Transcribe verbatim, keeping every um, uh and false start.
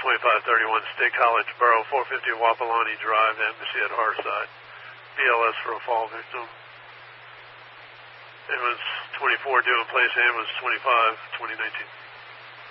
twenty-five thirty-one State College Borough, four fifty Wapalani Drive, Embassy at Harside. B L S for a fall victim. Ambulance twenty-four due in place, ambulance twenty-five, twenty nineteen.